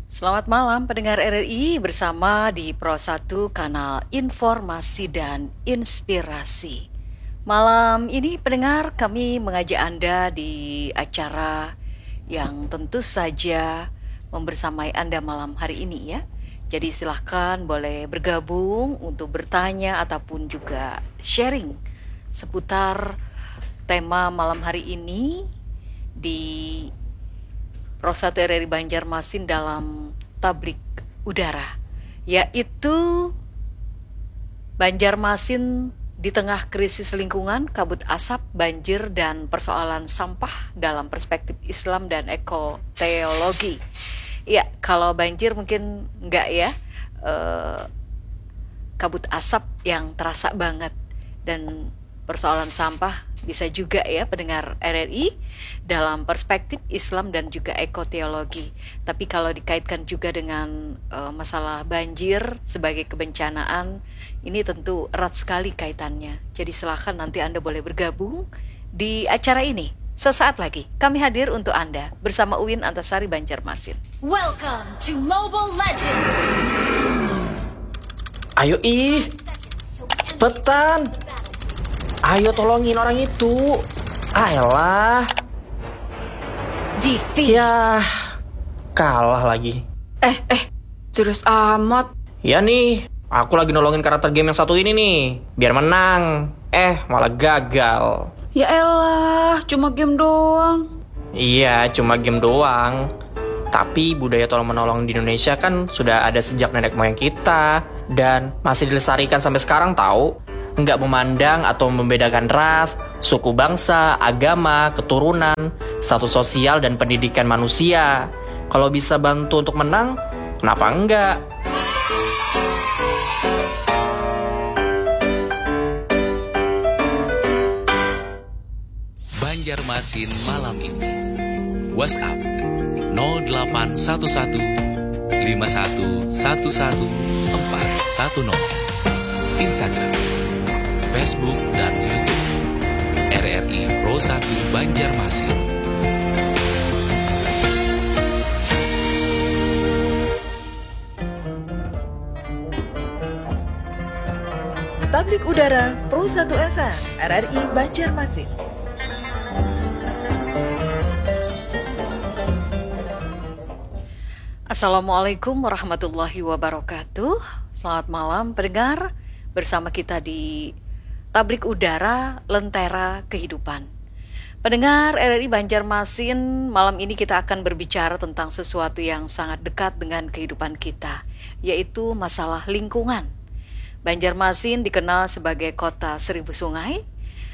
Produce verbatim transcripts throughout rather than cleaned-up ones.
Selamat malam pendengar R R I bersama di Pro satu Kanal Informasi dan Inspirasi. Malam ini pendengar kami mengajak Anda di acara yang tentu saja membersamai Anda malam hari ini ya. Jadi silahkan boleh bergabung untuk bertanya ataupun juga sharing seputar tema malam hari ini di Pro satu R R I Banjarmasin dalam tablik udara, yaitu Banjarmasin di tengah krisis lingkungan, kabut asap, banjir, dan persoalan sampah dalam perspektif Islam dan ekoteologi. Ya, kalau banjir mungkin enggak ya, eh, kabut asap yang terasa banget, dan persoalan sampah bisa juga ya pendengar R R I dalam perspektif Islam dan juga ekoteologi. Tapi kalau dikaitkan juga dengan uh, masalah banjir sebagai kebencanaan, ini tentu erat sekali kaitannya. Jadi silakan nanti Anda boleh bergabung di acara ini. Sesaat lagi kami hadir untuk Anda bersama Uwin Antasari Banjarmasin. Welcome to Mobile Legends. Ayo ih, cepetan. Ayo tolongin orang itu. Ayolah. Defeat. Ya, kalah lagi. Eh, eh, serius amat. Ya nih, aku lagi nolongin karakter game yang satu ini nih, biar menang. Eh, malah gagal. Ya elah, cuma game doang. Iya, cuma game doang. Tapi budaya tolong-menolong di Indonesia kan sudah ada sejak nenek moyang kita. Dan masih dilestarikan sampai sekarang tahu. Nggak memandang atau membedakan ras, suku bangsa, agama, keturunan, status sosial, dan pendidikan manusia. Kalau bisa bantu untuk menang, kenapa enggak? Banjarmasin malam ini. WhatsApp nol delapan satu satu lima satu satu satu empat satu nol. Instagram, Facebook, dan YouTube R R I Pro satu Banjarmasin. Tablik udara Pro satu F M R R I Banjarmasin. Assalamualaikum warahmatullahi wabarakatuh. Selamat malam pendengar, bersama kita di Tablik Udara Lentera Kehidupan. Pendengar R R I Banjarmasin, malam ini kita akan berbicara tentang sesuatu yang sangat dekat dengan kehidupan kita, yaitu masalah lingkungan. Banjarmasin dikenal sebagai kota seribu sungai.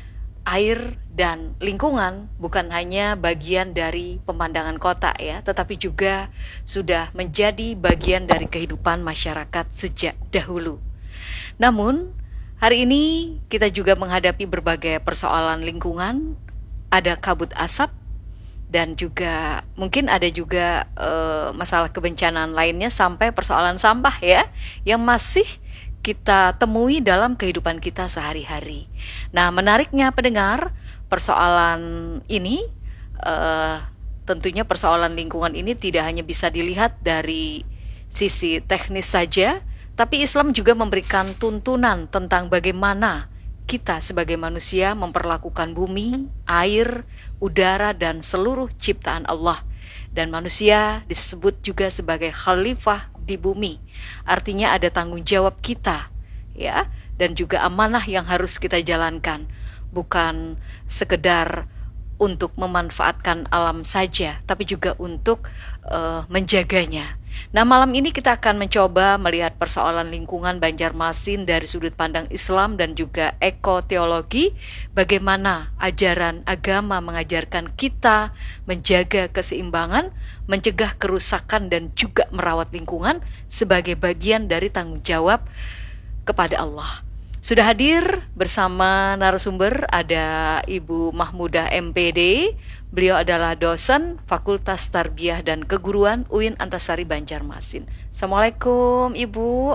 Air dan lingkungan bukan hanya bagian dari pemandangan kota ya, tetapi juga sudah menjadi bagian dari kehidupan masyarakat sejak dahulu. Namun, hari ini kita juga menghadapi berbagai persoalan lingkungan, ada kabut asap, dan juga mungkin ada juga uh, masalah kebencanaan lainnya sampai persoalan sampah ya, yang masih kita temui dalam kehidupan kita sehari-hari. Nah, menariknya pendengar, persoalan ini uh, tentunya persoalan lingkungan ini tidak hanya bisa dilihat dari sisi teknis saja, tapi Islam juga memberikan tuntunan tentang bagaimana kita sebagai manusia memperlakukan bumi, air, udara, dan seluruh ciptaan Allah. Dan manusia disebut juga sebagai khalifah di bumi. Artinya ada tanggung jawab kita, ya, dan juga amanah yang harus kita jalankan, bukan sekedar untuk memanfaatkan alam saja, tapi juga untuk uh, menjaganya. Nah, malam ini kita akan mencoba melihat persoalan lingkungan Banjarmasin dari sudut pandang Islam dan juga ekoteologi, bagaimana ajaran agama mengajarkan kita menjaga keseimbangan, mencegah kerusakan, dan juga merawat lingkungan sebagai bagian dari tanggung jawab kepada Allah. Sudah hadir bersama narasumber ada Ibu Mahmudah M P D. Beliau adalah dosen Fakultas Tarbiyah dan Keguruan U I N Antasari Banjarmasin. Assalamualaikum Ibu.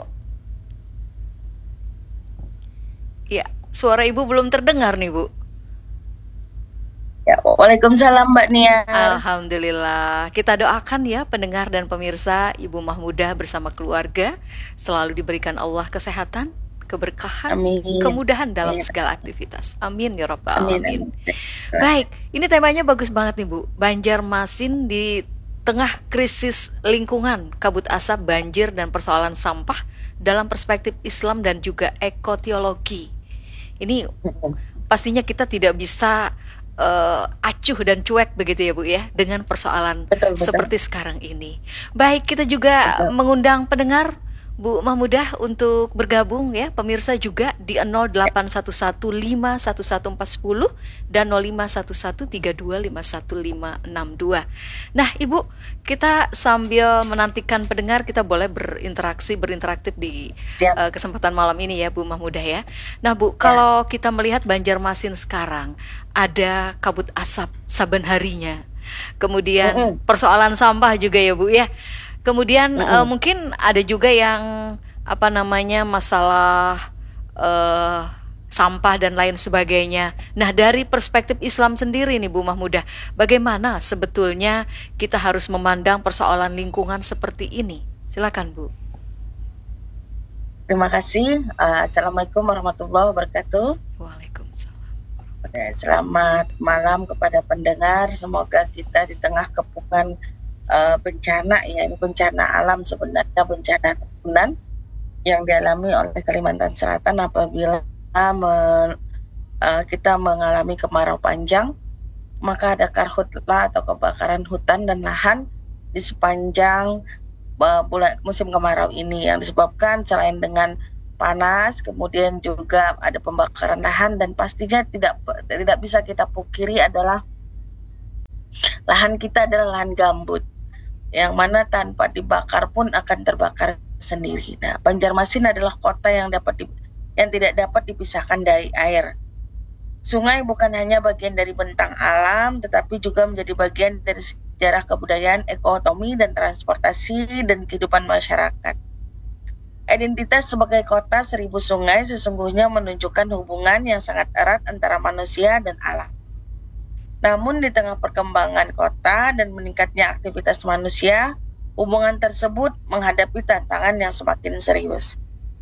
Ya, suara Ibu belum terdengar nih Bu. Ya, Waalaikumsalam Mbak Nia. Alhamdulillah. Kita doakan ya pendengar dan pemirsa Ibu Mahmudah bersama keluarga selalu diberikan Allah kesehatan, keberkahan, Amin. kemudahan dalam Amin. segala aktivitas. Amin ya rabbal Amin, alamin. amin. Baik, ini temanya bagus banget nih Bu. Banjarmasin di tengah krisis lingkungan, kabut asap, banjir, dan persoalan sampah dalam perspektif Islam dan juga ekoteologi. Ini pastinya kita tidak bisa uh, acuh dan cuek begitu ya Bu ya dengan persoalan Betul, betul. seperti sekarang ini. Baik, kita juga Betul. mengundang pendengar Bu Mahmudah untuk bergabung ya, pemirsa juga di nol delapan satu satu lima satu satu empat satu nol dan nol lima satu satu tiga dua lima satu lima enam dua. Nah Ibu, kita sambil menantikan pendengar, kita boleh berinteraksi, berinteraktif di Siap. uh, kesempatan malam ini ya Bu Mahmudah ya. Nah Bu, kalau kita melihat Banjarmasin sekarang ada kabut asap saben harinya, kemudian Mm-mm. persoalan sampah juga ya Bu ya. Kemudian Mm-mm. eh, mungkin ada juga yang apa namanya masalah eh, sampah dan lain sebagainya. Nah, dari perspektif Islam sendiri nih Bu Mahmudah, bagaimana sebetulnya kita harus memandang persoalan lingkungan seperti ini? Silakan Bu. Terima kasih. Uh, Assalamualaikum warahmatullahi wabarakatuh. Waalaikumsalam. Oke, Selamat malam kepada pendengar. Semoga kita di tengah kepungan uh, bencana, ya ini bencana alam sebenarnya, bencana tahunan yang dialami oleh Kalimantan Selatan apabila men- uh, kita mengalami kemarau panjang, maka ada karhutla atau kebakaran hutan dan lahan di sepanjang uh, bulan musim kemarau ini yang disebabkan selain dengan panas, kemudian juga ada pembakaran lahan, dan pastinya tidak tidak bisa kita pungkiri adalah lahan kita adalah lahan gambut yang mana tanpa dibakar pun akan terbakar sendiri. Nah, Banjarmasin adalah kota yang dapat di, yang tidak dapat dipisahkan dari air. Sungai bukan hanya bagian dari bentang alam, tetapi juga menjadi bagian dari sejarah kebudayaan, ekonomi, dan transportasi dan kehidupan masyarakat. Identitas sebagai kota seribu sungai sesungguhnya menunjukkan hubungan yang sangat erat antara manusia dan alam. Namun di tengah perkembangan kota dan meningkatnya aktivitas manusia, hubungan tersebut menghadapi tantangan yang semakin serius.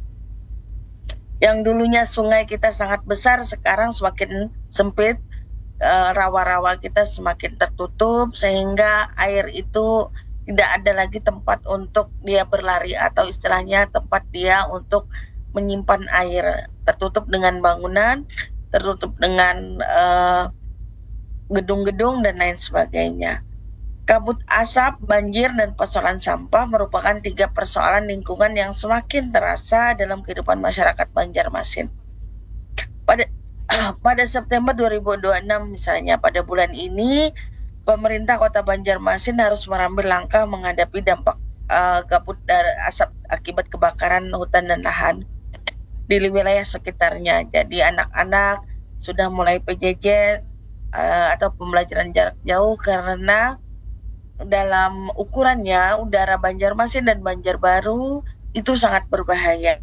Yang dulunya sungai kita sangat besar, sekarang semakin sempit, e, rawa-rawa kita semakin tertutup, sehingga air itu tidak ada lagi tempat untuk dia berlari, atau istilahnya tempat dia untuk menyimpan air. Tertutup dengan bangunan, tertutup dengan e, gedung-gedung dan lain sebagainya. Kabut asap, banjir, dan persoalan sampah merupakan tiga persoalan lingkungan yang semakin terasa dalam kehidupan masyarakat Banjarmasin. Pada pada September dua ribu dua puluh enam misalnya, pada bulan ini pemerintah Kota Banjarmasin harus mengambil langkah menghadapi dampak uh, kabut dari asap akibat kebakaran hutan dan lahan di wilayah sekitarnya. Jadi anak-anak sudah mulai P J J uh, atau pembelajaran jarak jauh karena dalam ukurannya udara Banjarmasin dan Banjarbaru itu sangat berbahaya.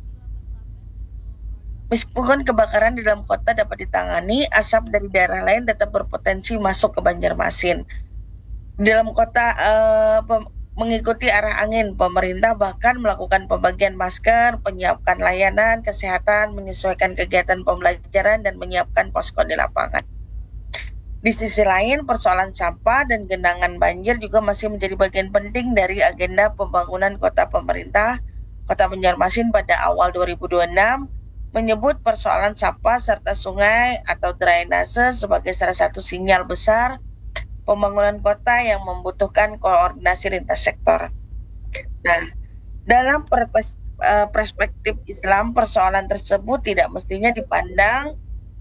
Meskipun kebakaran di dalam kota dapat ditangani, asap dari daerah lain tetap berpotensi masuk ke Banjarmasin. Di dalam kota eh, pem- mengikuti arah angin, pemerintah bahkan melakukan pembagian masker, menyiapkan layanan kesehatan, menyesuaikan kegiatan pembelajaran, dan menyiapkan posko di lapangan. Di sisi lain, persoalan sampah dan genangan banjir juga masih menjadi bagian penting dari agenda pembangunan kota pemerintah Kota Banjarmasin pada awal dua ribu dua puluh enam, menyebut persoalan sampah serta sungai atau drainase sebagai salah satu sinyal besar pembangunan kota yang membutuhkan koordinasi lintas sektor. Nah, dalam perpes- eh, perspektif Islam, persoalan tersebut tidak mestinya dipandang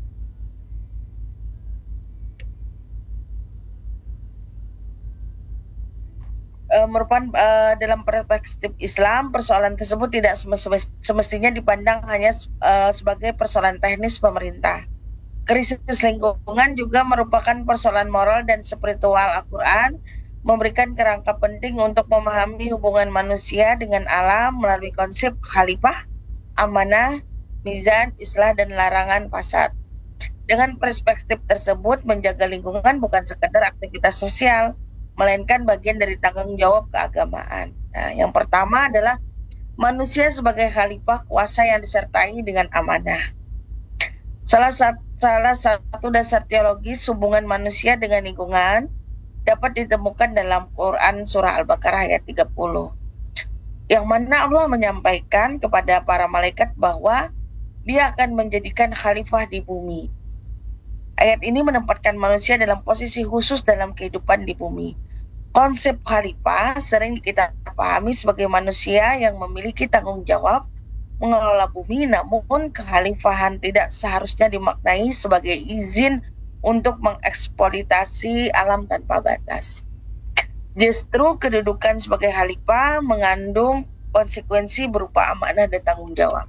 Uh, merupakan uh, dalam perspektif Islam, persoalan tersebut tidak semestinya dipandang hanya uh, sebagai persoalan teknis pemerintah. Krisis lingkungan juga merupakan persoalan moral dan spiritual. Al-Quran memberikan kerangka penting untuk memahami hubungan manusia dengan alam melalui konsep khalifah, amanah, mizan, islah, dan larangan fasad. Dengan perspektif tersebut, menjaga lingkungan bukan sekedar aktivitas sosial, melainkan bagian dari tanggung jawab keagamaan. Nah, yang pertama adalah manusia sebagai khalifah kuasa yang disertai dengan amanah. Salah satu, salah satu dasar teologis hubungan manusia dengan lingkungan dapat ditemukan dalam Quran Surah Al-Baqarah ayat tiga puluh. Yang mana Allah menyampaikan kepada para malaikat bahwa Dia akan menjadikan khalifah di bumi. Ayat ini menempatkan manusia dalam posisi khusus dalam kehidupan di bumi. Konsep khalifah sering kita pahami sebagai manusia yang memiliki tanggung jawab mengelola bumi, namun kekhalifahan tidak seharusnya dimaknai sebagai izin untuk mengeksploitasi alam tanpa batas. Justru kedudukan sebagai khalifah mengandung konsekuensi berupa amanah dan tanggung jawab.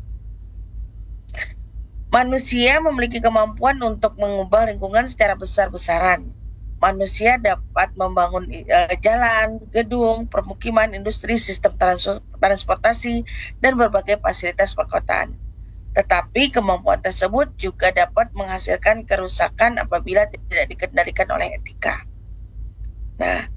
Manusia memiliki kemampuan untuk mengubah lingkungan secara besar-besaran. Manusia dapat membangun uh, jalan, gedung, permukiman, industri, sistem trans- transportasi, dan berbagai fasilitas perkotaan. Tetapi kemampuan tersebut juga dapat menghasilkan kerusakan apabila tidak dikendalikan oleh etika. Nah,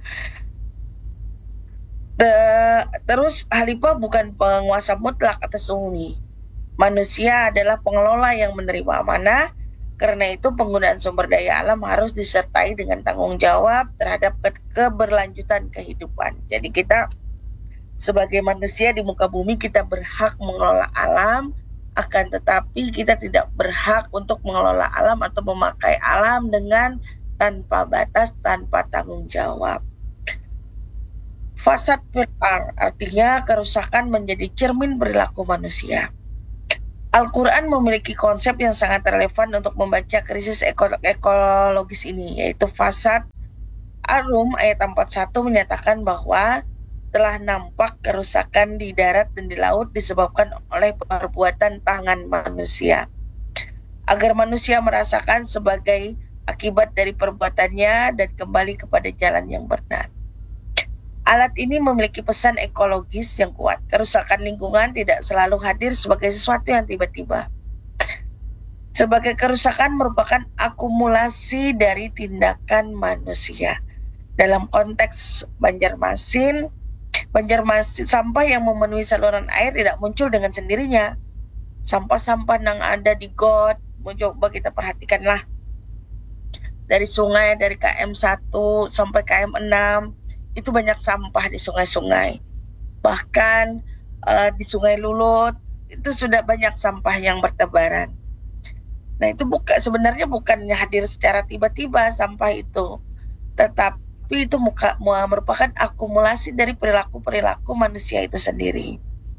te- terus khalifah bukan penguasa mutlak atas bumi. Manusia adalah pengelola yang menerima amanah. Karena itu penggunaan sumber daya alam harus disertai dengan tanggung jawab terhadap ke- keberlanjutan kehidupan. Jadi kita sebagai manusia di muka bumi kita berhak mengelola alam, akan tetapi kita tidak berhak untuk mengelola alam atau memakai alam dengan tanpa batas, tanpa tanggung jawab. Fasad fir'ar artinya kerusakan menjadi cermin perilaku manusia. Al-Quran memiliki konsep yang sangat relevan untuk membaca krisis eko- ekologis ini, yaitu fasad. Ar-Rum ayat empat puluh satu menyatakan bahwa telah nampak kerusakan di darat dan di laut disebabkan oleh perbuatan tangan manusia. Agar manusia merasakan sebagai akibat dari perbuatannya dan kembali kepada jalan yang benar. Alat ini memiliki pesan ekologis yang kuat. Kerusakan lingkungan tidak selalu hadir sebagai sesuatu yang tiba-tiba. Sebagai kerusakan merupakan akumulasi dari tindakan manusia. Dalam konteks Banjarmasin, Banjarmasin sampah yang memenuhi saluran air tidak muncul dengan sendirinya. Sampah-sampah yang ada di got, coba kita perhatikanlah. Dari sungai, dari K M satu sampai K M enam, itu banyak sampah di sungai-sungai. Bahkan uh, di Sungai Lulut itu sudah banyak sampah yang bertebaran. Nah, itu bukan sebenarnya bukannya hadir secara tiba-tiba sampah itu, tetapi itu muka, merupakan akumulasi dari perilaku-perilaku manusia itu sendiri.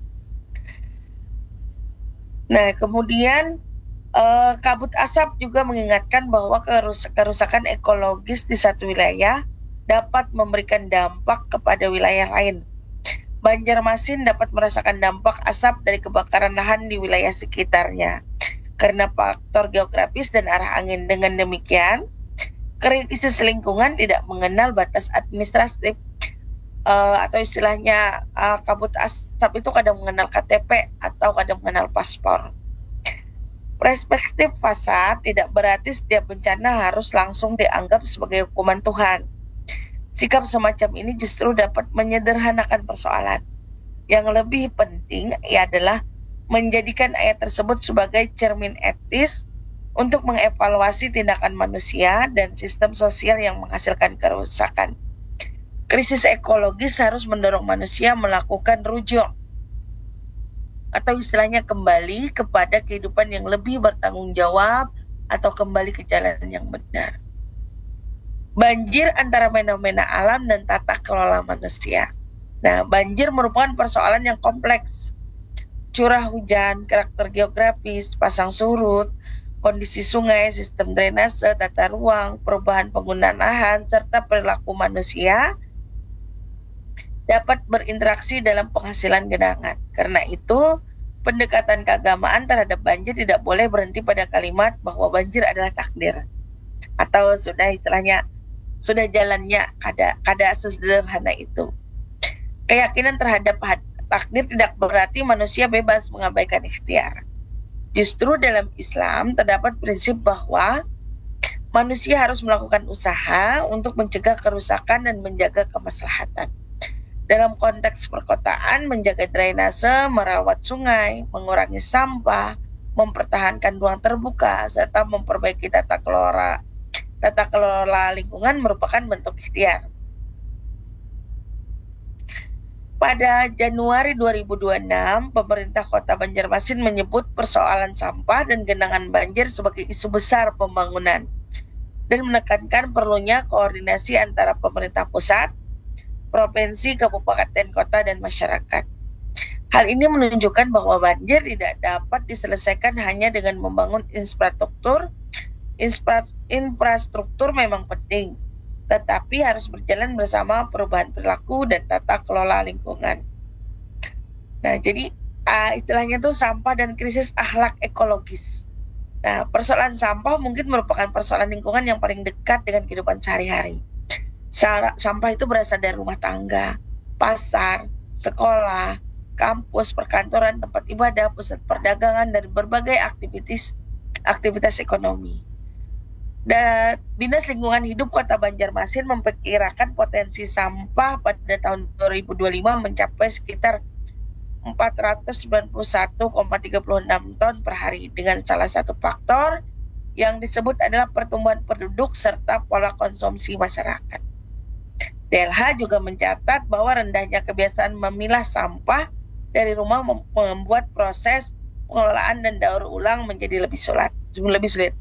Nah, kemudian uh, kabut asap juga mengingatkan bahwa kerus- kerusakan ekologis di satu wilayah dapat memberikan dampak kepada wilayah lain. Banjarmasin dapat merasakan dampak asap dari kebakaran lahan di wilayah sekitarnya karena faktor geografis dan arah angin. Dengan demikian, krisis lingkungan tidak mengenal batas administratif uh, atau istilahnya uh, kabut asap itu kadang mengenal K T P atau kadang mengenal paspor. Perspektif fasad tidak berarti setiap bencana harus langsung dianggap sebagai hukuman Tuhan. Sikap semacam ini justru dapat menyederhanakan persoalan. Yang lebih penting adalah menjadikan ayat tersebut sebagai cermin etis untuk mengevaluasi tindakan manusia dan sistem sosial yang menghasilkan kerusakan. Krisis ekologis harus mendorong manusia melakukan rujuk atau istilahnya kembali kepada kehidupan yang lebih bertanggung jawab atau kembali ke jalan yang benar. Banjir antara fenomena alam dan tata kelola manusia. Nah, banjir merupakan persoalan yang kompleks. Curah hujan, karakter geografis, pasang surut, kondisi sungai, sistem drainase, tata ruang, perubahan penggunaan lahan, serta perilaku manusia dapat berinteraksi dalam penghasilan genangan. Karena itu, pendekatan keagamaan terhadap banjir tidak boleh berhenti pada kalimat bahwa banjir adalah takdir. Atau sudah istilahnya sudah jalannya kada kada sesederhana itu. Keyakinan terhadap takdir tidak berarti manusia bebas mengabaikan ikhtiar. Justru dalam Islam terdapat prinsip bahwa manusia harus melakukan usaha untuk mencegah kerusakan dan menjaga kemaslahatan. Dalam konteks perkotaan, menjaga drainase, merawat sungai, mengurangi sampah, mempertahankan ruang terbuka, serta memperbaiki tata kelola tata kelola lingkungan merupakan bentuk ikhtiar. Pada Januari dua ribu dua puluh enam, pemerintah Kota Banjarmasin menyebut persoalan sampah dan genangan banjir sebagai isu besar pembangunan dan menekankan perlunya koordinasi antara pemerintah pusat, provinsi, kabupaten, kota, dan masyarakat. Hal ini menunjukkan bahwa banjir tidak dapat diselesaikan hanya dengan membangun infrastruktur. Infra- infrastruktur memang penting, tetapi harus berjalan bersama perubahan perilaku dan tata kelola lingkungan. Nah, jadi uh, istilahnya itu sampah dan krisis akhlak ekologis. Nah, persoalan sampah mungkin merupakan persoalan lingkungan yang paling dekat dengan kehidupan sehari-hari. Sampah itu berasal dari rumah tangga, pasar, sekolah, kampus, perkantoran, tempat ibadah, pusat perdagangan, dan berbagai aktivitas aktivitas ekonomi. Dan Dinas Lingkungan Hidup Kota Banjarmasin memperkirakan potensi sampah pada tahun dua ribu dua puluh lima mencapai sekitar empat ratus sembilan puluh satu koma tiga enam ton per hari, dengan salah satu faktor yang disebut adalah pertumbuhan penduduk serta pola konsumsi masyarakat. D L H juga mencatat bahwa rendahnya kebiasaan memilah sampah dari rumah membuat proses pengelolaan dan daur ulang menjadi lebih sulit. Lebih sulit.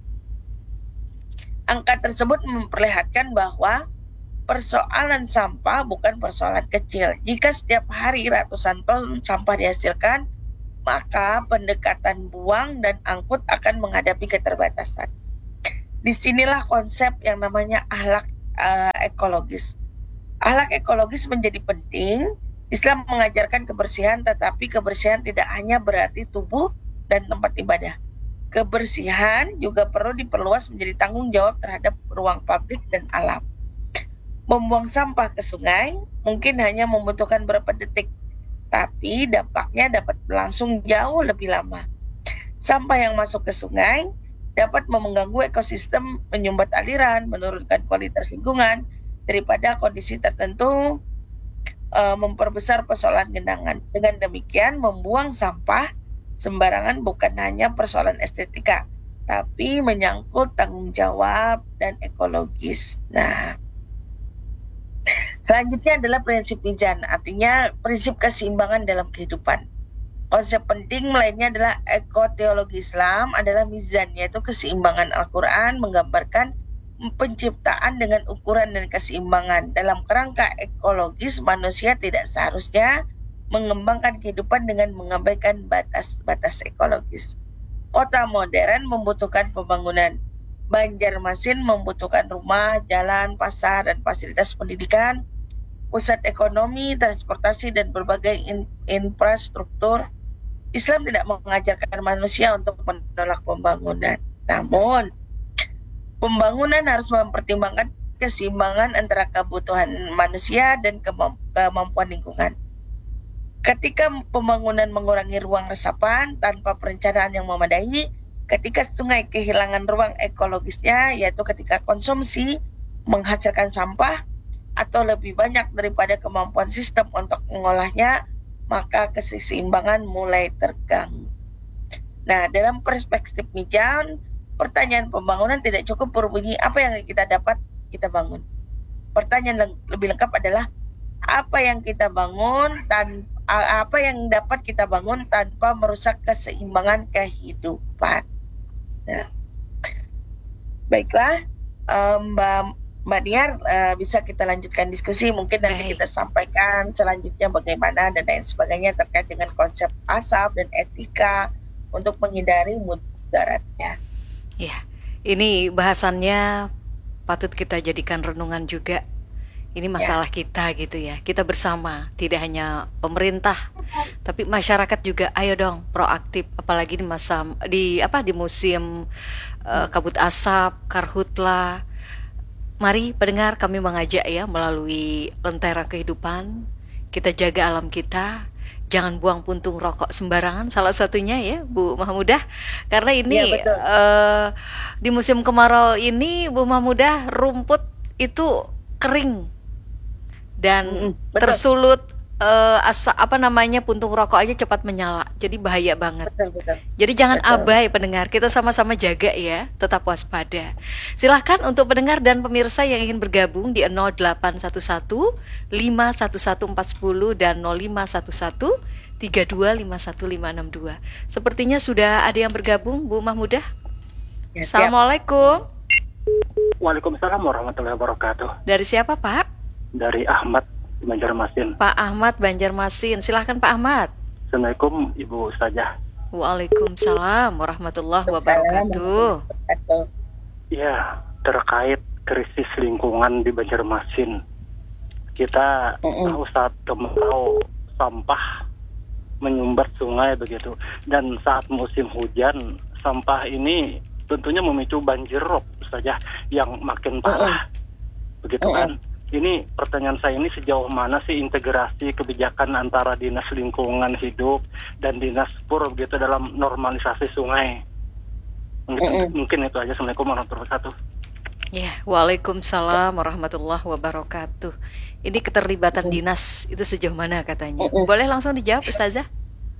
Angka tersebut memperlihatkan bahwa persoalan sampah bukan persoalan kecil. Jika setiap hari ratusan ton sampah dihasilkan, maka pendekatan buang dan angkut akan menghadapi keterbatasan. Disinilah konsep yang namanya akhlak uh, ekologis. Akhlak ekologis menjadi penting. Islam mengajarkan kebersihan, tetapi kebersihan tidak hanya berarti tubuh dan tempat ibadah. Kebersihan juga perlu diperluas menjadi tanggung jawab terhadap ruang publik dan alam. Membuang sampah ke sungai mungkin hanya membutuhkan beberapa detik, tapi dampaknya dapat berlangsung jauh lebih lama. Sampah yang masuk ke sungai dapat mengganggu ekosistem, menyumbat aliran, menurunkan kualitas lingkungan, daripada kondisi tertentu e, memperbesar persoalan genangan. Dengan demikian, membuang sampah sembarangan bukan hanya persoalan estetika, tapi menyangkut tanggung jawab dan ekologis. Nah, selanjutnya adalah prinsip mizan, artinya prinsip keseimbangan dalam kehidupan. Konsep penting lainnya adalah ekoteologi Islam adalah mizan, yaitu keseimbangan Al-Quran menggambarkan penciptaan dengan ukuran dan keseimbangan. Dalam kerangka ekologis, manusia tidak seharusnya mengembangkan kehidupan dengan mengabaikan batas-batas ekologis. Kota modern membutuhkan pembangunan. Banjarmasin membutuhkan rumah, jalan, pasar, dan fasilitas pendidikan, pusat ekonomi, transportasi, dan berbagai in- infrastruktur. Islam tidak mengajarkan manusia untuk menolak pembangunan. Namun, pembangunan harus mempertimbangkan keseimbangan antara kebutuhan manusia dan kemamp- kemampuan lingkungan. Ketika pembangunan mengurangi ruang resapan tanpa perencanaan yang memadai, ketika sungai kehilangan ruang ekologisnya, yaitu ketika konsumsi menghasilkan sampah atau lebih banyak daripada kemampuan sistem untuk mengolahnya, maka keseimbangan mulai terganggu. Nah, dalam perspektif mizan, pertanyaan pembangunan tidak cukup berbunyi apa yang kita dapat kita bangun. Pertanyaan lebih lengkap adalah apa yang kita bangun dan apa yang dapat kita bangun tanpa merusak keseimbangan kehidupan. Nah, baiklah, um, Mbak Mbak Niar, uh, bisa kita lanjutkan diskusi. Mungkin nanti Baik. kita sampaikan selanjutnya bagaimana dan lain sebagainya terkait dengan konsep asap dan etika untuk menghindari mudaratnya. Ya, ini bahasannya patut kita jadikan renungan juga. Ini masalah ya. kita gitu ya. Kita bersama, tidak hanya pemerintah, tapi masyarakat juga. Ayo dong proaktif, apalagi di masa di apa di musim uh, kabut asap, karhutla. Mari pendengar, kami mengajak ya melalui Lentera Kehidupan, kita jaga alam kita, jangan buang puntung rokok sembarangan, salah satunya ya Bu Mahmudah. Karena ini Iya, betul. eh, di musim kemarau ini Bu Mahmudah, rumput itu kering dan Mm-mm, betul. tersulut, eh, asa, apa namanya puntung rokok aja cepat menyala. Jadi bahaya banget. Betul, betul. Jadi jangan Betul. abai pendengar, kita sama-sama jaga ya, tetap waspada. Silahkan untuk pendengar dan pemirsa yang ingin bergabung di nol delapan satu satu lima satu satu empat satu nol dan nol lima satu satu tiga dua lima satu lima enam dua. Sepertinya sudah ada yang bergabung, Bu Mahmudah. Ya, siap. Assalamualaikum. Waalaikumsalam warahmatullahi wabarakatuh. Dari siapa Pak? Dari Ahmad di Banjarmasin. Pak Ahmad Banjarmasin. Silahkan Pak Ahmad. Assalamualaikum Ibu Ustazah. Waalaikumsalam warahmatullahi wabarakatuh. Betul. Ya, terkait krisis lingkungan di Banjarmasin, kita Mm-mm. tahu saat kemarau sampah menyumbat sungai begitu, dan saat musim hujan sampah ini tentunya memicu banjir rob saja yang makin parah, begitu Mm-mm. kan? Ini pertanyaan saya ini sejauh mana sih integrasi kebijakan antara dinas lingkungan hidup dan dinas pur begitu dalam normalisasi sungai? Mungkin, Mm-mm. mungkin itu aja. Assalamualaikum warahmatullahi wabarakatuh. Ya, waalaikumsalam warahmatullahi wabarakatuh. Ini keterlibatan dinas itu sejauh mana katanya? Mm-mm. Boleh langsung dijawab Ustazah?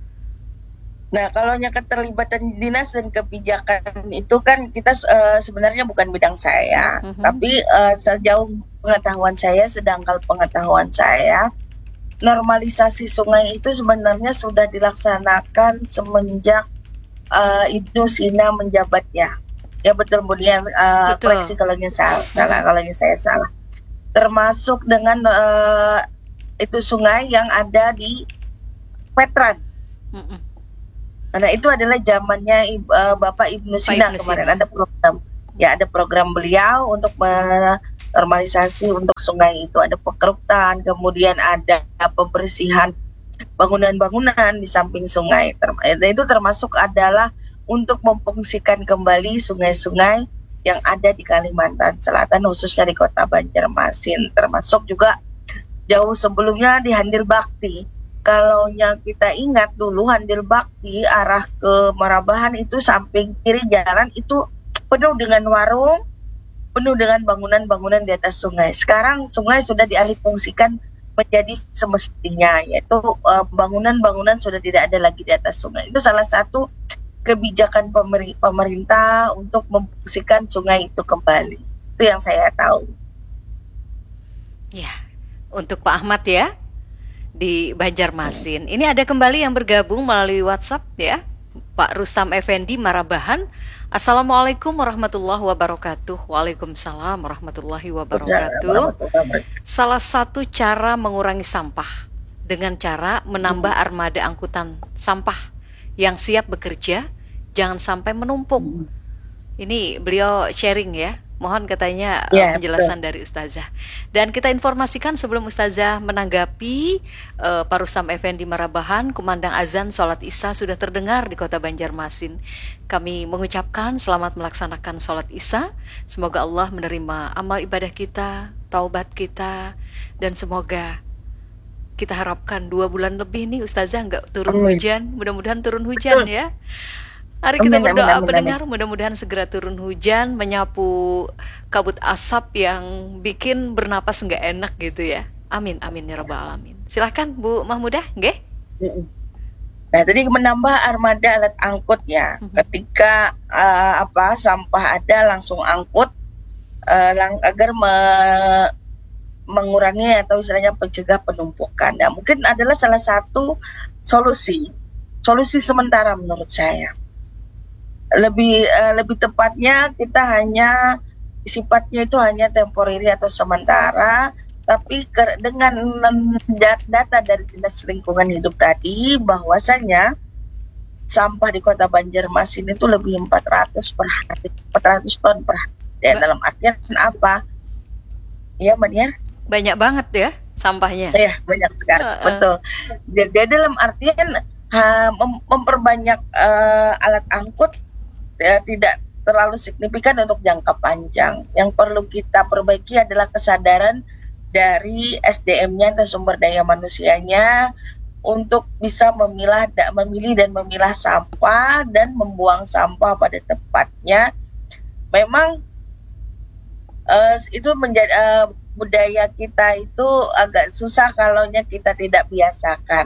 Nah, kalau yang keterlibatan dinas dan kebijakan itu kan kita eh, sebenarnya bukan bidang saya, Mhm. tapi eh, sejauh pengetahuan saya, sedangkan pengetahuan saya, normalisasi sungai itu sebenarnya sudah dilaksanakan semenjak eh, Ibnu Sina menjabat ya. Ya betul, kemudian eh, Betul. koreksi kalau yang salah, salah kalau yang saya salah. Termasuk dengan eh, itu sungai yang ada di Petran. Mm-mm. Nah, itu adalah zamannya Ib- eh, Bapak Ibnu Sina Ibnu kemarin Sina. ada program. Ya, ada program beliau untuk normalisasi untuk sungai itu, ada pengerukan, kemudian ada pembersihan bangunan-bangunan di samping sungai. Term- eh, Itu termasuk adalah untuk memfungsikan kembali sungai-sungai yang ada di Kalimantan Selatan, khususnya di Kota Banjarmasin, termasuk juga jauh sebelumnya di Handil Bakti. Kalau yang kita ingat dulu, Handil Bakti arah ke Marabahan itu samping kiri jalan itu penuh dengan warung, penuh dengan bangunan-bangunan di atas sungai. Sekarang sungai sudah dialihfungsikan menjadi semestinya, yaitu eh, bangunan-bangunan sudah tidak ada lagi di atas sungai. Itu salah satu kebijakan pemeri- pemerintah untuk memfungsikan sungai itu kembali. Itu yang saya tahu. Ya, untuk Pak Ahmad ya di Banjarmasin. Ini ada kembali yang bergabung melalui WhatsApp ya, Pak Rustam Effendi Marabahan. Assalamualaikum warahmatullahi wabarakatuh. Waalaikumsalam warahmatullahi wabarakatuh. Salah satu cara mengurangi sampah dengan cara menambah armada angkutan sampah yang siap bekerja, jangan sampai menumpuk. Ini beliau sharing ya. Mohon katanya uh, Ya, penjelasan dari Ustazah. Dan kita informasikan sebelum Ustazah menanggapi, uh, Pak Rustam Effendi Marabahan, kumandang azan sholat Isya sudah terdengar di Kota Banjarmasin. Kami mengucapkan selamat melaksanakan sholat Isya. Semoga Allah menerima amal ibadah kita, taubat kita, dan semoga kita harapkan dua bulan lebih nih Ustazah nggak turun Amin. hujan. Mudah-mudahan turun hujan Betul. ya. Mari kita Amin, berdoa amin, amin, pendengar, mudah-mudahan segera turun hujan, menyapu kabut asap yang bikin bernapas nggak enak gitu ya. Amin, amin ya rabbal alamin. Silahkan Bu Mahmudah, nggih? Mm-mm. Nah, tadi menambah armada alat angkut ya. Mhm. Ketika eh, apa sampah ada langsung angkut eh, lang- agar me- mengurangi atau istilahnya pencegah penumpukan. Nah, mungkin adalah salah satu solusi, solusi sementara menurut saya. Lebih eh, lebih tepatnya kita hanya sifatnya itu hanya temporary atau sementara, tapi ke- dengan dat- data dari Dinas Lingkungan Hidup tadi bahwasanya sampah di Kota Banjarmasin itu lebih empat ratus per hari, empat ratus ton per hari. Ya, Ba- dalam artian apa? Ya, Mbak Nia? Banyak banget ya sampahnya. Ya, banyak sekali. Heeh. Betul. Jadi dalam artian ha, mem- memperbanyak eh, alat angkut ya, tidak terlalu signifikan untuk jangka panjang. Yang perlu kita perbaiki adalah kesadaran dari S D M-nya atau sumber daya manusianya untuk bisa memilah, memilih dan memilah sampah dan membuang sampah pada tempatnya. Memang uh, itu menjadi uh, budaya kita itu agak susah kalaunya kita tidak biasakan.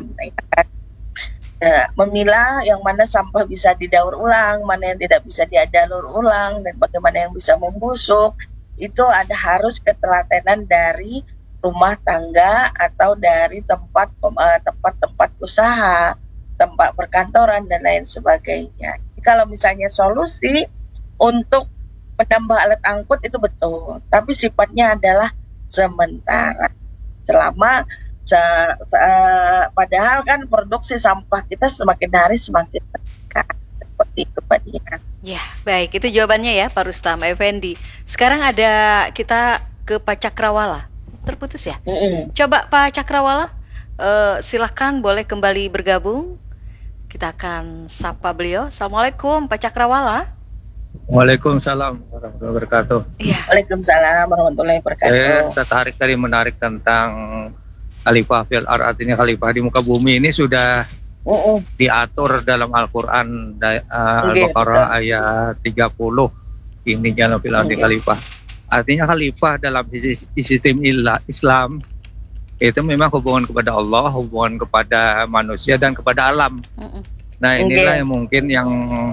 Ya, memilah yang mana sampah bisa didaur ulang, mana yang tidak bisa diadaur ulang, dan bagaimana yang bisa membusuk, itu ada harus ketelatenan dari rumah tangga atau dari tempat uh, tempat-tempat usaha, tempat perkantoran dan lain sebagainya. Jadi, kalau misalnya solusi untuk menambah alat angkut itu betul, tapi sifatnya adalah sementara. Selama se, se, padahal kan produksi sampah kita semakin hari semakin meningkat. Seperti itu Pak Dian. Ya, baik. Itu jawabannya ya Pak Rustam Effendi. Sekarang ada kita ke Pak Cakrawala. Terputus ya? Mm-mm. Coba Pak Cakrawala, uh, silakan boleh kembali bergabung. Kita akan sapa beliau. Assalamualaikum Pak Cakrawala. Waalaikumsalam warahmatullahi wabarakatuh. Iya. Waalaikumsalam warahmatullahi wabarakatuh. Saya tertarik tadi menarik tentang khalifah fil ard, artinya khalifah di muka bumi ini sudah Uh-uh. diatur dalam Al-Quran uh, Okay, Al-Baqarah betul. ayat tiga puluh. Ini jalan fil ardi Okay. khalifah. Artinya khalifah dalam sis- sistem ila- Islam itu memang hubungan kepada Allah, hubungan kepada manusia dan kepada alam. Mm-mm. Nah inilah Okay. yang mungkin yang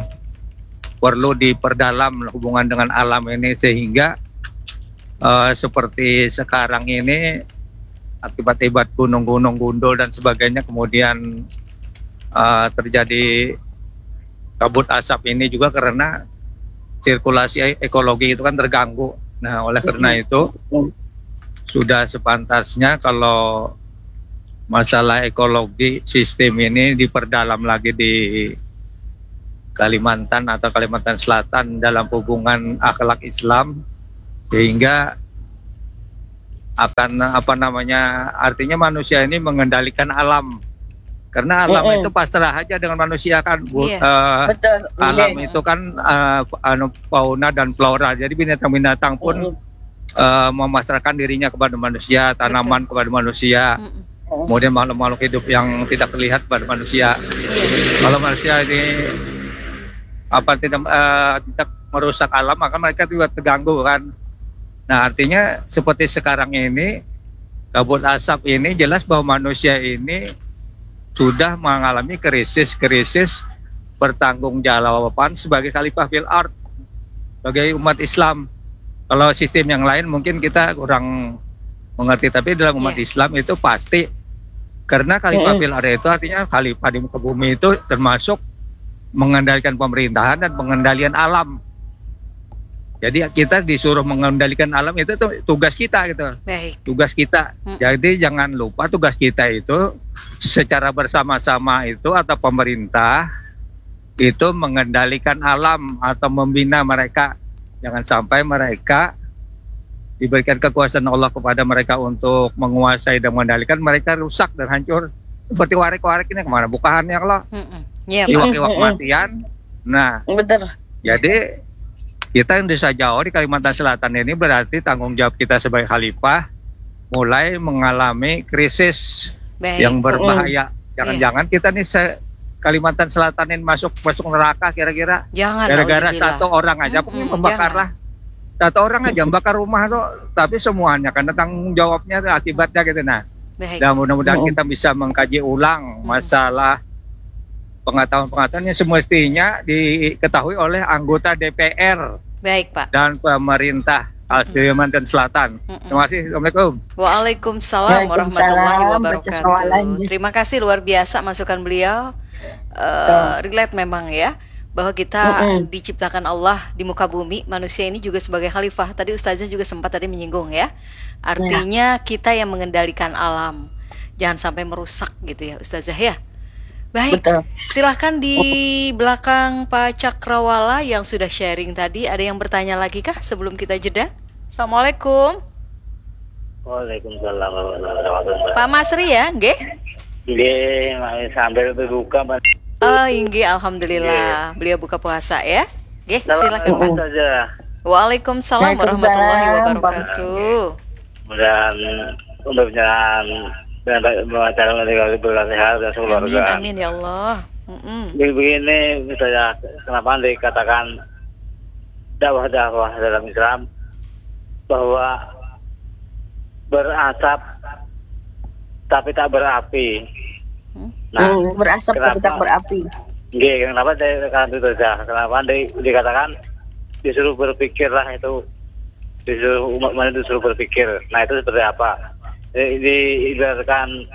perlu diperdalam hubungan dengan alam ini, sehingga uh, seperti sekarang ini akibat-akibat gunung-gunung gundul dan sebagainya, kemudian uh, terjadi kabut asap ini juga karena sirkulasi ekologi itu kan terganggu. Nah oleh karena itu sudah sepantasnya kalau masalah ekologi sistem ini diperdalam lagi di Kalimantan atau Kalimantan Selatan dalam hubungan akhlak Islam, sehingga akan apa namanya artinya manusia ini mengendalikan alam, karena alam Mm-mm. itu pasrah aja dengan manusia kan Bu. Iya. Eh, Betul. alam Iya. itu kan uh, anu, fauna dan flora, jadi binatang-binatang pun Mm-mm. uh, memasrahkan dirinya kepada manusia, tanaman kepada manusia, Mm-mm. kemudian makhluk-makhluk hidup yang tidak terlihat pada manusia. Kalau manusia ini apa tidak uh, tidak merusak alam, maka mereka juga terganggu kan. Nah artinya seperti sekarang ini kabut asap ini jelas bahwa manusia ini sudah mengalami krisis-krisis pertanggungjawaban sebagai khalifah fil ard, sebagai umat Islam. Kalau sistem yang lain mungkin kita kurang mengerti, tapi dalam umat Yeah. Islam itu pasti, karena khalifah Mm-mm. fil ard itu artinya khalifah di muka bumi itu termasuk mengendalikan pemerintahan dan pengendalian alam. Jadi kita disuruh mengendalikan alam, itu tuh tugas kita gitu. Baik. Tugas kita. Mm. Jadi jangan lupa tugas kita itu secara bersama-sama itu atau pemerintah itu mengendalikan alam atau membina mereka. Jangan sampai mereka diberikan kekuasaan Allah kepada mereka untuk menguasai dan mengendalikan, mereka rusak dan hancur. Seperti warik-warik ini kemana bukahannya Allah. Mm-mm. Iya, Pak. Iwak-iwak Mm-mm. matian. Nah, Betul. jadi kita yang desa Jawa di Kalimantan Selatan ini berarti tanggung jawab kita sebagai khalifah mulai mengalami krisis Baik. yang berbahaya. Jangan-jangan kita nih se Kalimantan Selatan ini masuk masuk neraka kira-kira Jangan. gara-gara nauzubillah. satu orang aja. Mm-mm, Pokoknya membakarlah satu orang aja membakar rumah tuh, tapi semuanya karena tanggung jawabnya tuh akibatnya gitu. Nah, Baik. dan mudah-mudahan Mm. kita bisa mengkaji ulang masalah pengetahuan-pengetahuan yang semestinya diketahui oleh anggota D P R Baik, Pak. dan pemerintah Kalimantan Selatan. Mm-mm. Terima kasih. Assalamualaikum. Waalaikumsalam warahmatullahi Waalaikumsalam, wabarakatuh. warahmatullahi. Terima kasih, luar biasa masukan beliau. Eh, relate memang ya, bahwa kita Mm-mm. diciptakan Allah di muka bumi, manusia ini juga sebagai khalifah. Tadi Ustazah juga sempat tadi menyinggung ya. Artinya kita yang mengendalikan alam. Jangan sampai merusak gitu ya Ustazah ya. Baik. Betul. Silahkan di belakang Pak Cakrawala yang sudah sharing tadi. Ada yang bertanya lagi kah sebelum kita jeda? Assalamualaikum. Waalaikumsalam warahmatullahi wabarakatuh. Pak Masri ya, nggih? Nggih, masih sambil berbuka, Mas. Oh, nggih, alhamdulillah. Beliau buka puasa ya. Nggih, silakan Pak. saja. Waalaikumsalam Waalaikumsalam, warahmatullahi Pak wabarakatuh. Mudah-mudahan untuk berjalan dan mengacara meninggal bersehat dan Amin, keluarga. amin ya Allah. Mm-mm. Begini misalnya kenapa dikatakan dakwah-dakwah dalam Islam bahwa berasap tapi tak berapi. Nah, Hmm, berasap tapi tak berapi. Nggih, kenapa dikatakan itu saja? Kenapa di, dikatakan disuruh berpikirlah itu, disuruh umat manusia disuruh berpikir. Nah itu seperti apa? Di, diibaratkan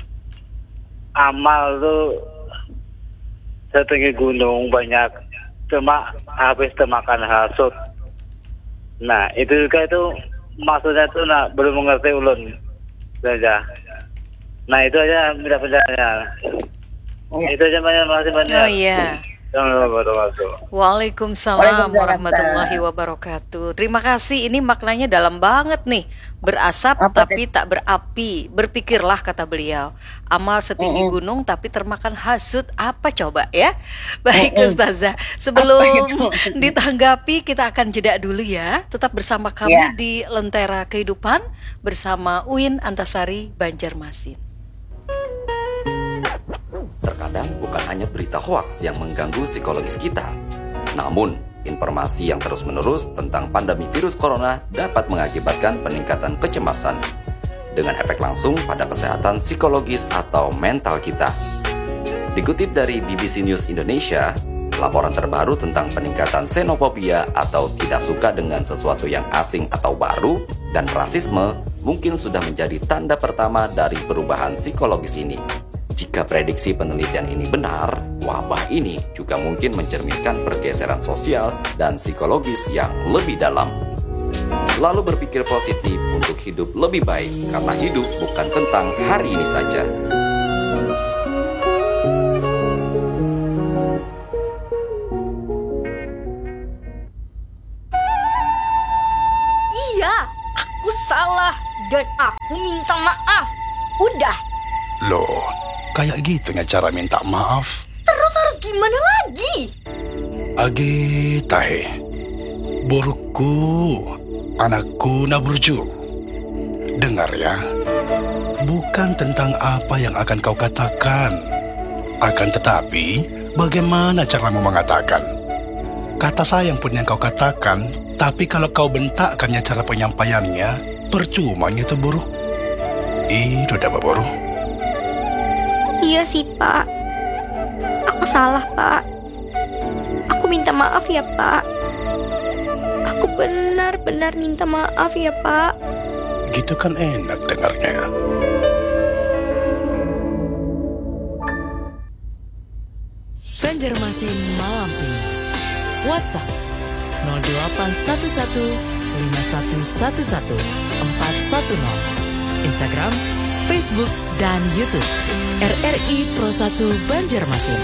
amal tuh setinggi gunung banyak, cuma habis termakan hasut. Nah itu juga itu maksudnya tuh nah, belum mengerti ulun saja. Nah itu aja minta penjelasannya. Ya. Itu aja banyak masih banyak. Oh iya. Waalaikumsalam. Waalaikumsalam warahmatullahi wabarakatuh. Terima kasih, ini maknanya dalam banget nih. Berasap Apa tapi tak berapi. Berpikirlah kata beliau. Amal setinggi Mm-mm. gunung tapi termakan hasut. Apa coba ya? Baik Mm-mm. Ustazah, Apa sebelum itu? ditanggapi kita akan jeda dulu ya. Tetap bersama kami Ya. di Lentera Kehidupan bersama Uin Antasari Banjarmasin. Terkadang bukan hanya berita hoaks yang mengganggu psikologis kita, namun informasi yang terus-menerus tentang pandemi virus corona dapat mengakibatkan peningkatan kecemasan dengan efek langsung pada kesehatan psikologis atau mental kita. Dikutip dari B B C News Indonesia, laporan terbaru tentang peningkatan xenofobia atau tidak suka dengan sesuatu yang asing atau baru dan rasisme mungkin sudah menjadi tanda pertama dari perubahan psikologis ini. Jika prediksi penelitian ini benar, wabah ini juga mungkin mencerminkan pergeseran sosial dan psikologis yang lebih dalam. Selalu berpikir positif untuk hidup lebih baik, karena hidup bukan tentang hari ini saja. Iya, aku salah dan aku minta maaf. Udah. Loh, kayak gitunya cara minta maaf. Terus harus gimana lagi? Age tahe, burukku, anakku Naburju. Dengar ya, bukan tentang apa yang akan kau katakan, akan tetapi bagaimana caramu mengatakan. Kata sayang pun yang kau katakan, tapi kalau kau bentakkannya cara penyampaiannya, percuma itu buruk. Itu dapat buruk. Iya sih, Pak. Aku salah, Pak. Aku minta maaf ya, Pak. Aku benar-benar minta maaf ya, Pak. Gitu kan enak dengarnya. Banjarmasin malam ini. WhatsApp nol delapan satu satu lima satu satu satu empat satu nol. Instagram, Facebook, dan YouTube R R I Pro satu Banjarmasin.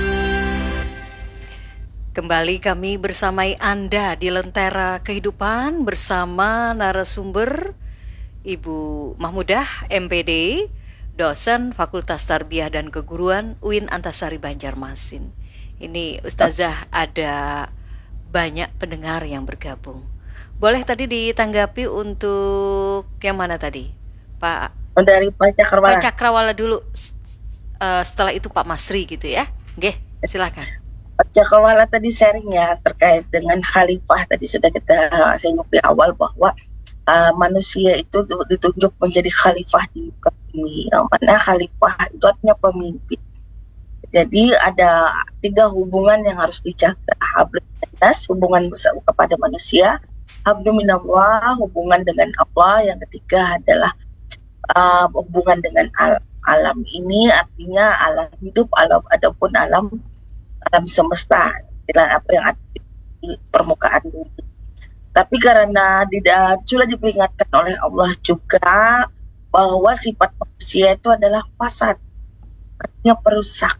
Kembali kami bersamai Anda di Lentera Kehidupan bersama narasumber Ibu Mahmudah M P D, dosen Fakultas Tarbiyah dan Keguruan U I N Antasari Banjarmasin. Ini Ustazah ada banyak pendengar yang bergabung. Boleh tadi ditanggapi untuk yang mana tadi? Pak Dari Pak Cakrawala. Pak Cakrawala dulu. Uh, setelah itu Pak Masri gitu ya. Nggih, silakan. Pak Cakrawala tadi sharing ya terkait dengan khalifah. Tadi sudah kita singgung di awal bahwa uh, manusia itu ditunjuk menjadi khalifah di muka bumi. Yang mana khalifah itu artinya pemimpin. Jadi ada tiga hubungan yang harus dijaga. Hablum minas, hubungan kepada manusia. Hablum minallah, hubungan dengan Allah. Yang ketiga adalah uh, hubungan dengan al- alam. Ini artinya alam hidup, alam adapun alam alam semesta, apa yang ada di permukaan bumi. Tapi karena tidak sudah diperingatkan oleh Allah juga bahwa sifat manusia itu adalah fasad, artinya perusak.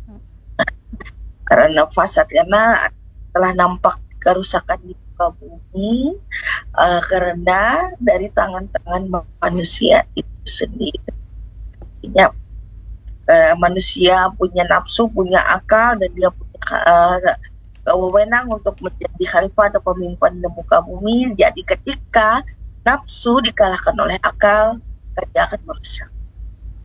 Karena fasad, karena telah nampak kerusakan di muka bumi uh, karena dari tangan-tangan manusia itu sendiri. Artinya uh, manusia punya nafsu, punya akal, dan dia punya uh, wewenang untuk menjadi khalifah atau pemimpin di muka bumi. Jadi ketika nafsu dikalahkan oleh akal, dia akan merusak.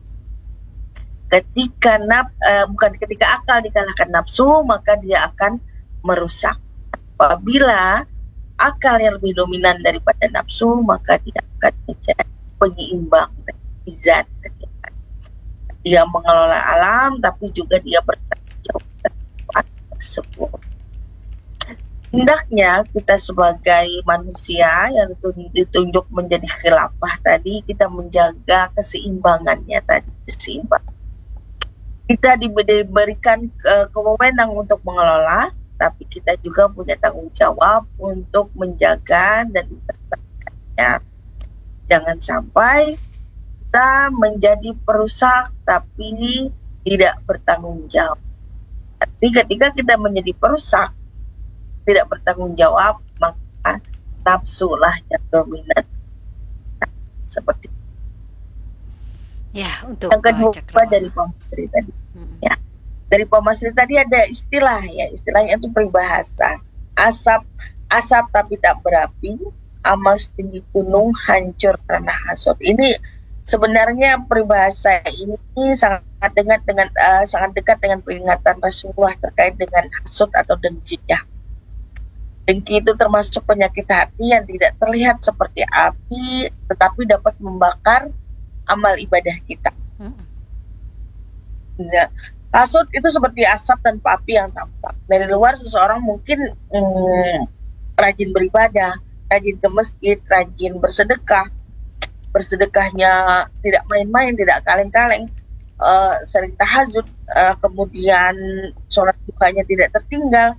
Ketika naf, uh, bukan ketika akal dikalahkan nafsu, maka dia akan merusak. Apabila akal yang lebih dominan daripada nafsu, maka dia akan menjadi penyeimbang zat. Dia mengelola alam, tapi juga dia bertanggung jawab terhadap tersebut. Hendaknya kita sebagai manusia yang ditunjuk menjadi khilafah tadi, kita menjaga keseimbangannya tadi, keseimbang. Kita diberikan uh, kewenangan untuk mengelola, tapi kita juga punya tanggung jawab untuk menjaga dan melestarikannya. Jangan sampai kita menjadi perusak tapi tidak bertanggung jawab. Tapi ketika kita menjadi perusak, tidak bertanggung jawab, maka nafsulah yang dominan. Seperti Ya, untuk yang kedua uh, dari Pak Masri tadi. Hmm. Ya, dari Pak Masri tadi ada istilah ya, istilahnya itu peribahasa. Asap, asap tapi tak berapi, amal setinggi gunung hancur karena hasut. Ini sebenarnya peribahasa ini sangat dekat dengan uh, sangat dekat dengan peringatan Rasulullah terkait dengan hasut atau dengki ya. Dengki itu termasuk penyakit hati yang tidak terlihat seperti api, tetapi dapat membakar amal ibadah kita. Hmm. Nah, hasut itu seperti asap tanpa api yang tampak. Dari luar seseorang mungkin hmm, rajin beribadah, rajin ke masjid, rajin bersedekah. Bersedekahnya tidak main-main, tidak kaleng-kaleng, uh, sering tahajud, uh, kemudian sholat duhanya tidak tertinggal.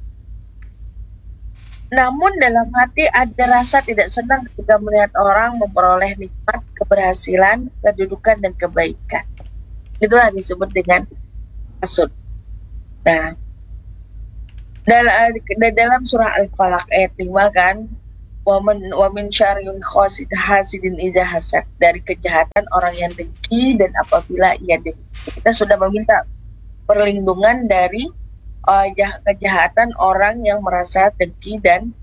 Namun dalam hati ada rasa tidak senang ketika melihat orang memperoleh nikmat, keberhasilan, kedudukan, dan kebaikan. Itulah disebut dengan hasud. Nah, dalam, dalam surah Al-Falaq ayat lima kan, wamin wamin syarril hasidin idza hasad, dari kejahatan orang yang dengki dan apabila ia dengki. Kita sudah meminta perlindungan dari uh, kejahatan orang yang merasa dengki dan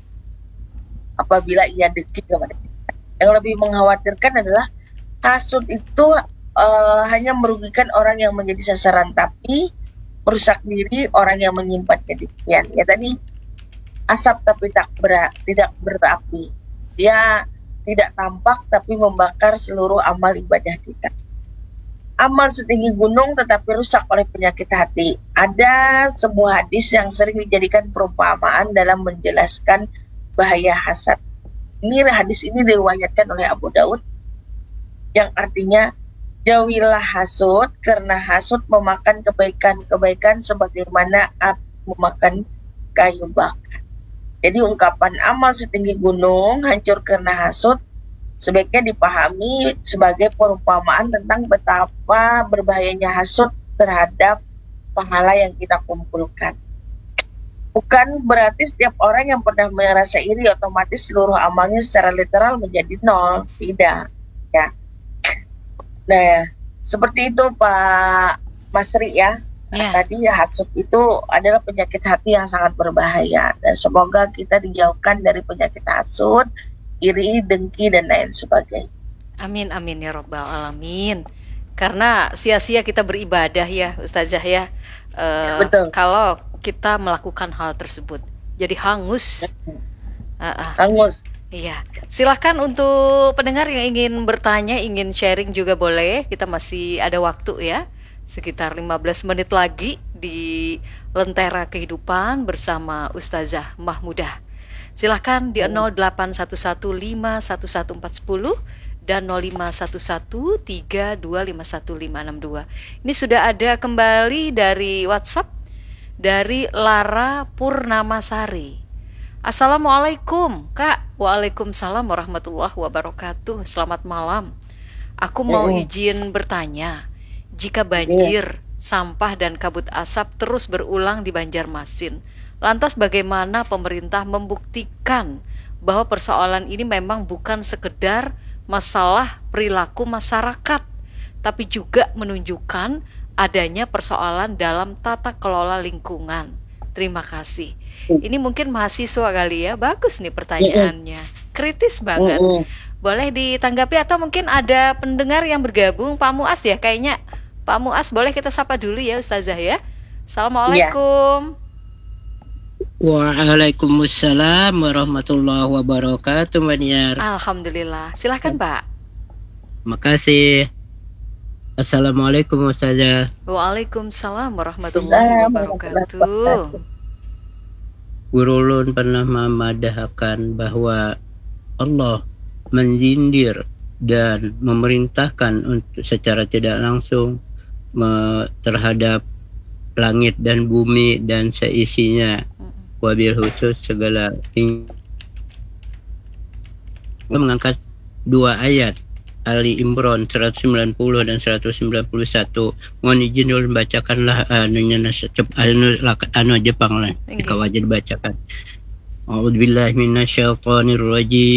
apabila ia dengki kepada kita. Yang lebih mengkhawatirkan adalah hasud itu uh, hanya merugikan orang yang menjadi sasaran, tapi merusak diri orang yang menyimpan kedengkian. Ya tadi asap tapi tak ber, tidak berapi. Dia tidak tampak tapi membakar seluruh amal ibadah kita. Amal setinggi gunung tetapi rusak oleh penyakit hati. Ada sebuah hadis yang sering dijadikan perumpamaan dalam menjelaskan bahaya hasad. Ini hadis ini diriwayatkan oleh Abu Daud yang artinya, jauhilah hasud karena hasud memakan kebaikan-kebaikan sebagaimana api memakan kayu bakar. Jadi ungkapan amal setinggi gunung hancur karena hasud sebaiknya dipahami sebagai perumpamaan tentang betapa berbahayanya hasud terhadap pahala yang kita kumpulkan. Bukan berarti setiap orang yang pernah merasa iri otomatis seluruh amalnya secara literal menjadi nol. Tidak. Ya. Nah, seperti itu Pak Masri ya. Yeah. Tadi hasud itu adalah penyakit hati yang sangat berbahaya, dan semoga kita dijauhkan dari penyakit hasud, iri, dengki, dan lain sebagainya. Amin amin ya robbal alamin. Karena sia-sia kita beribadah ya Ustazah ya. Uh, Betul. Kalau kita melakukan hal tersebut, jadi hangus. Uh, uh. Hangus. Iya. Silahkan untuk pendengar yang ingin bertanya, ingin sharing juga boleh. Kita masih ada waktu ya. Sekitar lima belas menit lagi di Lentera Kehidupan bersama Ustazah Mahmudah. Silahkan di nol delapan satu satu lima satu satu empat satu nol dan nol lima satu satu tiga dua lima satu lima enam dua. Ini sudah ada kembali dari WhatsApp dari Lara Purnamasari. Assalamualaikum Kak. Waalaikumsalam warahmatullahi wabarakatuh. Selamat malam. Aku mau izin bertanya. Jika banjir, sampah dan kabut asap terus berulang di Banjarmasin, lantas bagaimana pemerintah membuktikan bahwa persoalan ini memang bukan sekedar masalah perilaku masyarakat, tapi juga menunjukkan adanya persoalan dalam tata kelola lingkungan? Terima kasih. Ini mungkin mahasiswa kali ya, bagus nih pertanyaannya, kritis banget. Boleh ditanggapi atau mungkin ada pendengar yang bergabung, Pak Muas ya kayaknya. Pak Muas, boleh kita sapa dulu ya Ustazah ya. Assalamualaikum. Waalaikumsalam warahmatullahi wabarakatuh, Mbak Niar. Alhamdulillah. Silahkan Pak. Makasih. Assalamualaikum Ustazah. Waalaikumsalam warahmatullahi wabarakatuh. Guru ulun pernah memadahkan bahwa Allah menyindir dan memerintahkan untuk secara tidak langsung me- terhadap langit dan bumi dan seisinya, wabil khusus segala tinggi. Mengangkat dua ayat Ali Imran seratus sembilan puluh dan seratus sembilan puluh satu. Mohon izin dulu bacakanlah anunya anu anu Jepang lah. Jika wajib bacakan. A'udzubillahi minasyaitonir rajim.